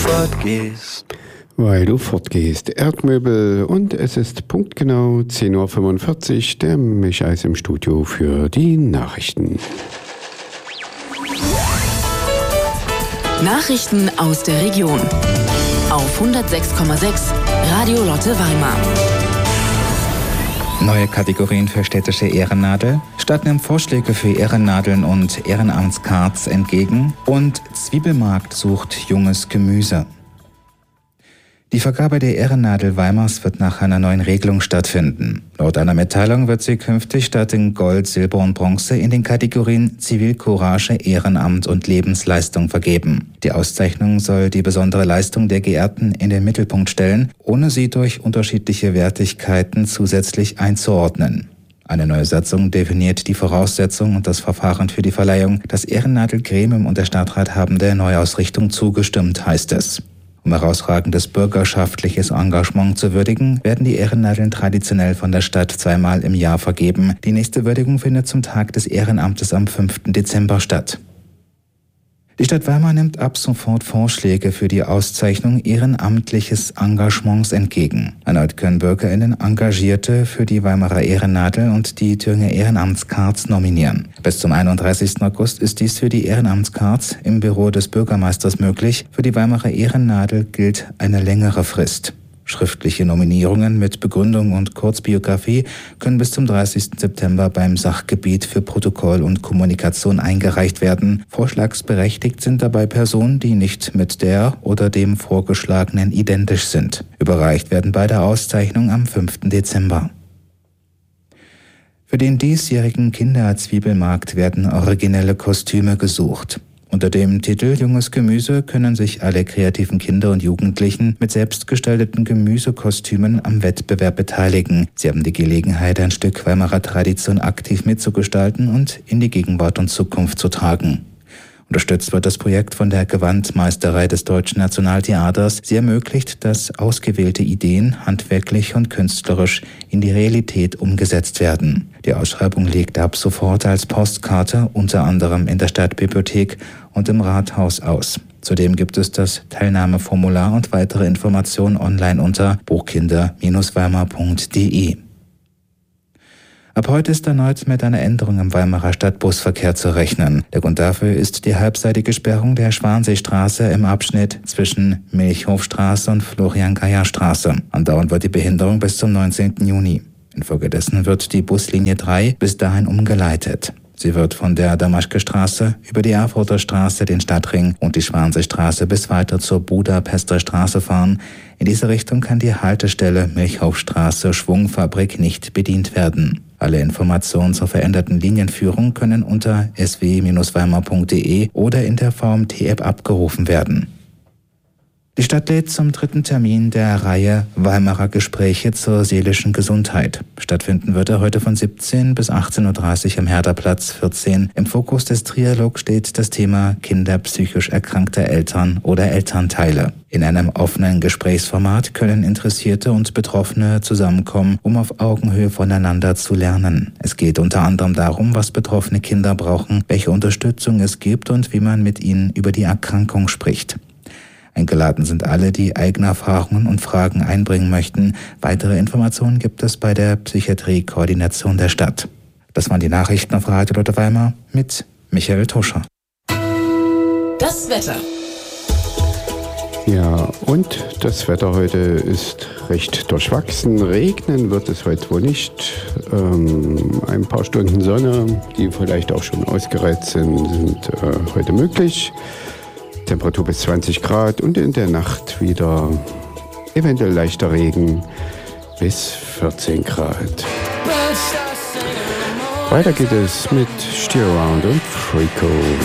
fortgehst. Weil du fortgehst. Erdmöbel und es ist punktgenau 10.45 Uhr. Der Micha ist im Studio für die Nachrichten. Nachrichten aus der Region. Auf 106,6 Radio Lotte Weimar. Neue Kategorien für städtische Ehrennadel. Stadt nimmt Vorschläge für Ehrennadeln und Ehrenamtscards entgegen. Und Zwiebelmarkt sucht junges Gemüse. Die Vergabe der Ehrennadel Weimars wird nach einer neuen Regelung stattfinden. Laut einer Mitteilung wird sie künftig statt in Gold, Silber und Bronze in den Kategorien Zivilcourage, Ehrenamt und Lebensleistung vergeben. Die Auszeichnung soll die besondere Leistung der Geehrten in den Mittelpunkt stellen, ohne sie durch unterschiedliche Wertigkeiten zusätzlich einzuordnen. Eine neue Satzung definiert die Voraussetzungen und das Verfahren für die Verleihung. Das Ehrennadelgremium und der Stadtrat haben der Neuausrichtung zugestimmt, heißt es. Um herausragendes bürgerschaftliches Engagement zu würdigen, werden die Ehrennadeln traditionell von der Stadt zweimal im Jahr vergeben. Die nächste Würdigung findet zum Tag des Ehrenamtes am 5. Dezember statt. Die Stadt Weimar nimmt ab sofort Vorschläge für die Auszeichnung ehrenamtliches Engagements entgegen. Erneut können BürgerInnen Engagierte für die Weimarer Ehrennadel und die Thüringer Ehrenamtscards nominieren. Bis zum 31. August ist dies für die Ehrenamtscards im Büro des Bürgermeisters möglich. Für die Weimarer Ehrennadel gilt eine längere Frist. Schriftliche Nominierungen mit Begründung und Kurzbiografie können bis zum 30. September beim Sachgebiet für Protokoll und Kommunikation eingereicht werden. Vorschlagsberechtigt sind dabei Personen, die nicht mit der oder dem Vorgeschlagenen identisch sind. Überreicht werden beide Auszeichnungen am 5. Dezember. Für den diesjährigen Kinderzwiebelmarkt werden originelle Kostüme gesucht. Unter dem Titel Junges Gemüse können sich alle kreativen Kinder und Jugendlichen mit selbstgestalteten Gemüsekostümen am Wettbewerb beteiligen. Sie haben die Gelegenheit, ein Stück Weimarer Tradition aktiv mitzugestalten und in die Gegenwart und Zukunft zu tragen. Unterstützt wird das Projekt von der Gewandmeisterei des Deutschen Nationaltheaters. Sie ermöglicht, dass ausgewählte Ideen handwerklich und künstlerisch in die Realität umgesetzt werden. Die Ausschreibung legt ab sofort als Postkarte unter anderem in der Stadtbibliothek und im Rathaus aus. Zudem gibt es das Teilnahmeformular und weitere Informationen online unter buchkinder-weimar.de. Ab heute ist erneut mit einer Änderung im Weimarer Stadtbusverkehr zu rechnen. Der Grund dafür ist die halbseitige Sperrung der Schwanseestraße im Abschnitt zwischen Milchhofstraße und Florian-Geyer-Straße. Andauernd wird die Behinderung bis zum 19. Juni. Infolgedessen wird die Buslinie 3 bis dahin umgeleitet. Sie wird von der Damaschke-Straße über die Erfurter Straße, den Stadtring und die Schwanseestraße bis weiter zur Budapester Straße fahren. In diese Richtung kann die Haltestelle Milchhofstraße Schwungfabrik nicht bedient werden. Alle Informationen zur veränderten Linienführung können unter sw-weimar.de oder in der VMT-App abgerufen werden. Die Stadt lädt zum 3. Termin der Reihe Weimarer Gespräche zur seelischen Gesundheit. Stattfinden wird er heute von 17 bis 18.30 Uhr am Herderplatz 14. Im Fokus des Trialogs steht das Thema Kinder psychisch erkrankter Eltern oder Elternteile. In einem offenen Gesprächsformat können Interessierte und Betroffene zusammenkommen, um auf Augenhöhe voneinander zu lernen. Es geht unter anderem darum, was betroffene Kinder brauchen, welche Unterstützung es gibt und wie man mit ihnen über die Erkrankung spricht. Eingeladen sind alle, die eigene Erfahrungen und Fragen einbringen möchten. Weitere Informationen gibt es bei der Psychiatrie-Koordination der Stadt. Das waren die Nachrichten auf Radio Lotte Weimar mit Michael Tuscher. Das Wetter. Ja, und das Wetter heute ist recht durchwachsen. Regnen wird es heute wohl nicht. Ein paar Stunden Sonne, die vielleicht auch schon ausgereizt sind heute möglich. Temperatur bis 20 Grad und in der Nacht wieder eventuell leichter Regen bis 14 Grad. Weiter geht es mit Steer Around und Freako.